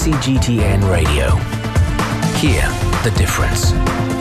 CGTN Radio. Hear the difference.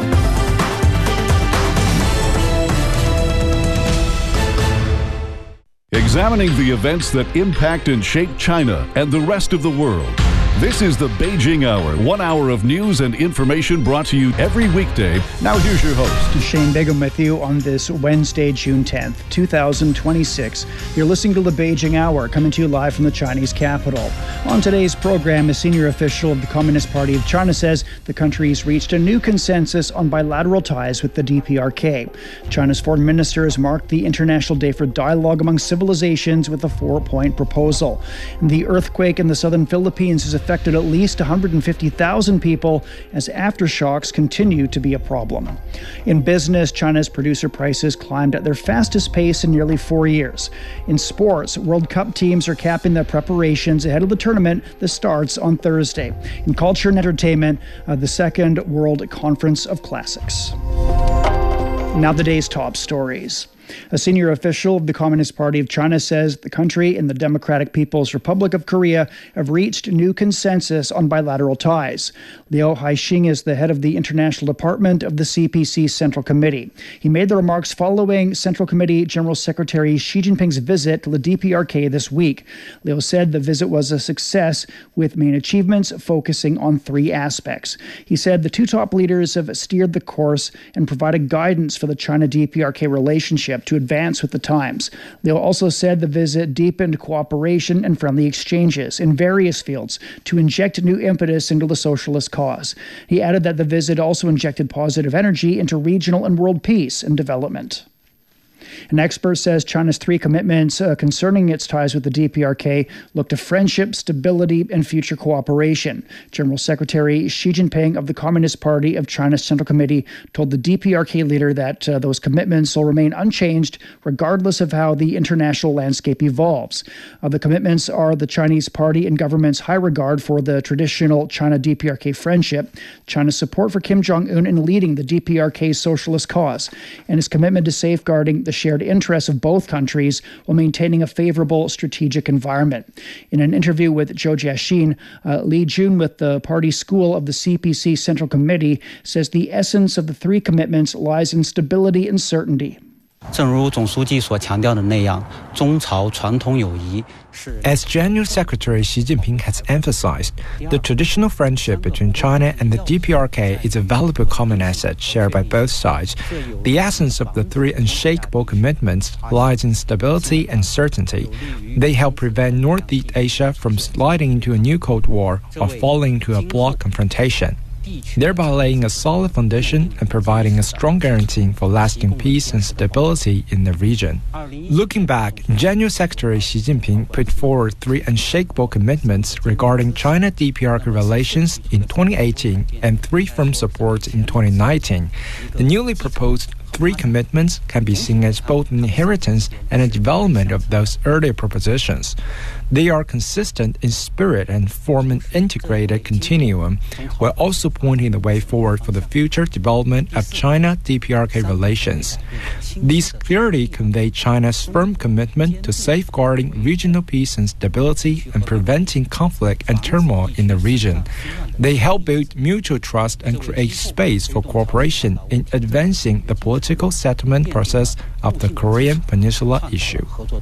Examining the events that impact and shape China and the rest of the world. This is the Beijing Hour, 1 hour of news and information brought to you every weekday. Now here's your host. Shane Bigham with you on this Wednesday, June 10th, 2026. You're listening to the Beijing Hour, coming to you live from the Chinese capital. On today's program, a senior official of the Communist Party of China says the country's reached a new consensus on bilateral ties with the DPRK. China's foreign minister has marked the International Day for Dialogue Among Civilizations with a 4-point proposal. The earthquake in the southern Philippines has affected at least 150,000 people as aftershocks continue to be a problem. In business, China's producer prices climbed at their fastest pace in nearly 4 years. In sports, World Cup teams are capping their preparations ahead of the tournament that starts on Thursday. In culture and entertainment, the Second World Conference of Classics. Now the day's top stories. A senior official of the Communist Party of China says the country and the Democratic People's Republic of Korea have reached a new consensus on bilateral ties. Liu Haixing is the head of the International Department of the CPC Central Committee. He made the remarks following Central Committee General Secretary Xi Jinping's visit to the DPRK this week. Liu said the visit was a success with main achievements focusing on 3 aspects. He said the two top leaders have steered the course and provided guidance for the China-DPRK relationship to advance with the times. Liu also said the visit deepened cooperation and friendly exchanges in various fields to inject new impetus into the socialist cause. He added that the visit also injected positive energy into regional and world peace and development. An expert says China's 3 commitments concerning its ties with the DPRK look to friendship, stability, and future cooperation. General Secretary Xi Jinping of the Communist Party of China's Central Committee told the DPRK leader that those commitments will remain unchanged regardless of how the international landscape evolves. The commitments are the Chinese party and government's high regard for the traditional China-DPRK friendship, China's support for Kim Jong-un in leading the DPRK's socialist cause, and his commitment to safeguarding the shared interests of both countries while maintaining a favorable strategic environment. In an interview with Zhou Jiaxin, Li Jun with the party school of the CPC Central Committee says the essence of the 3 commitments lies in stability and certainty. As General Secretary Xi Jinping has emphasized, the traditional friendship between China and the DPRK is a valuable common asset shared by both sides. The essence of the 3 unshakable commitments lies in stability and certainty. They help prevent Northeast Asia from sliding into a new Cold War or falling into a bloc confrontation, thereby laying a solid foundation and providing a strong guarantee for lasting peace and stability in the region. Looking back, General Secretary Xi Jinping put forward 3 unshakable commitments regarding China-DPRK relations in 2018 and 3 firm supports in 2019. The newly proposed 3 commitments can be seen as both an inheritance and a development of those earlier propositions. They are consistent in spirit and form an integrated continuum, while also pointing the way forward for the future development of China-DPRK relations. These clearly convey China's firm commitment to safeguarding regional peace and stability and preventing conflict and turmoil in the region. They help build mutual trust and create space for cooperation in advancing the political settlement process of the Korean Peninsula issue.